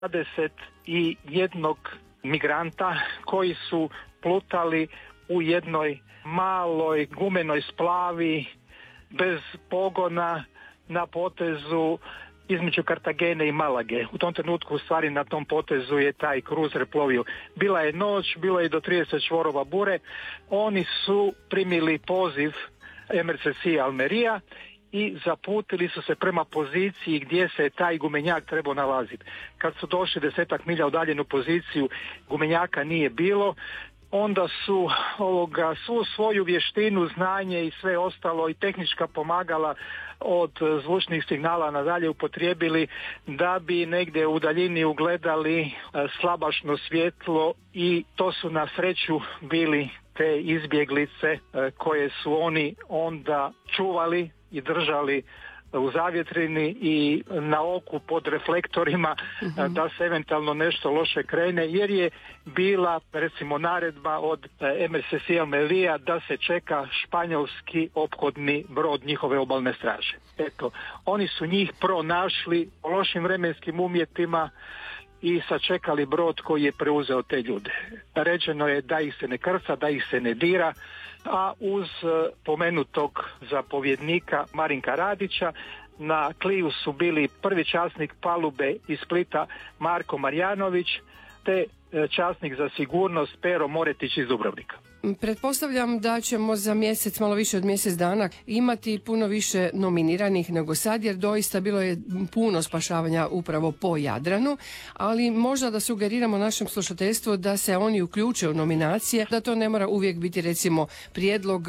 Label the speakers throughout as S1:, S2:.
S1: 21 migranta koji su plutali u jednoj maloj gumenoj splavi bez pogona na potezu između Kartagene i Malage. U tom trenutku u stvari na tom potezu je taj kruzer plovio. Bila je noć, bilo je do 30 čvorova bure. Oni su primili poziv MRCC Almeria i zaputili su se prema poziciji gdje se taj gumenjak trebao nalaziti. Kad su došli 10 milja udaljenu poziciju, gumenjaka nije bilo. Onda su svu svoju vještinu, znanje i sve ostalo i tehnička pomagala od zvučnih signala nadalje upotrijebili da bi negdje u daljini ugledali slabašno svjetlo i to su na sreću bili te izbjeglice koje su oni onda čuvali i držali u zavjetrini i na oku pod reflektorima da se eventualno nešto loše krene, jer je bila recimo naredba od MRCC Almeria da se čeka španjolski ophodni brod njihove obalne straže. Eto, oni su njih pronašli u lošim vremenskim uvjetima i sačekali brod koji je preuzeo te ljude. Rečeno je da ih se ne krca, da ih se ne dira, a uz pomenutog zapovjednika Marinka Radića na kliju su bili prvi časnik palube iz Splita Marko Marjanović te časnik za sigurnost Pero Moretić iz Dubrovnika.
S2: Pretpostavljam da ćemo za mjesec, malo više od mjesec dana, imati puno više nominiranih nego sad, jer doista bilo je puno spašavanja upravo po Jadranu, ali možda da sugeriramo našem slušateljstvu da se oni uključe u nominacije, da to ne mora uvijek biti recimo prijedlog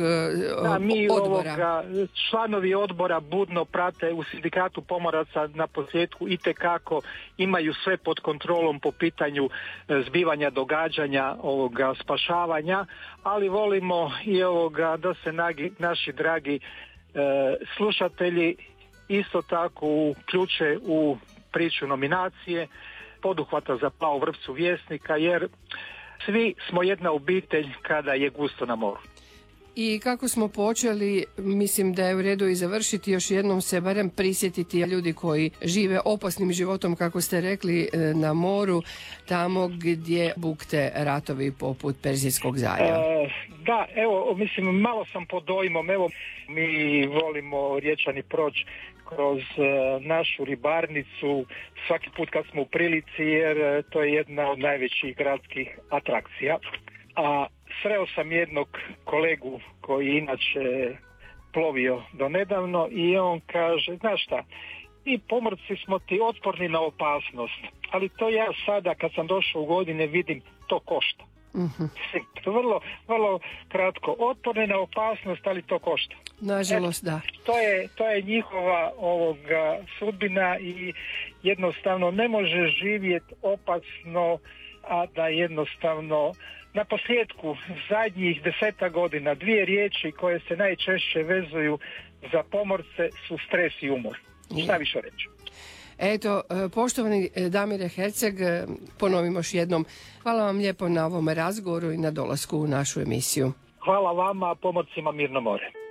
S2: odbora.
S1: Članovi odbora budno prate u sindikatu pomoraca na posljedku itekako imaju sve pod kontrolom po pitanju zbivanja događanja spašavanja, ali volimo i da se naši dragi slušatelji isto tako uključe u priču nominacije, poduhvata za Plavu vrpcu Vjesnika, jer svi smo jedna obitelj kada je gusto na moru.
S2: I kako smo počeli, mislim da je u redu i završiti, još jednom se barem prisjetiti ljudi koji žive opasnim životom, kako ste rekli, na moru, tamo gdje bukte ratovi poput Perzijskog zaljeva.
S1: Da, evo, mislim, malo sam pod dojmom, evo, mi volimo Riječani proći kroz našu ribarnicu svaki put kad smo u prilici, jer to je jedna od najvećih gradskih atrakcija. A sreo sam jednog kolegu koji inače plovio do nedavno i on kaže, znaš šta, mi pomorci smo ti otporni na opasnost, ali to ja sada kad sam došao u godine vidim, to košta. Vrlo, vrlo kratko, otporni na opasnost, ali to košta.
S2: Nažalost, da.
S1: To je njihova sudbina i jednostavno ne može živjeti opasno, a da jednostavno na posljedku zadnjih 10 godina 2 riječi koje se najčešće vezuju za pomorce su stres i umor. Šta više reći?
S2: Eto, poštovani Damire Herceg, ponovimo još jednom, hvala vam lijepo na ovom razgovoru i na dolasku u našu emisiju.
S1: Hvala vama, pomorcima mirno more.